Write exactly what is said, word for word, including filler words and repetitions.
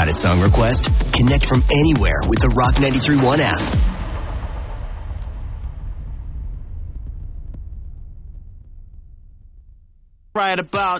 Got a song request? Connect from anywhere with the Rock ninety-three point one app. Right about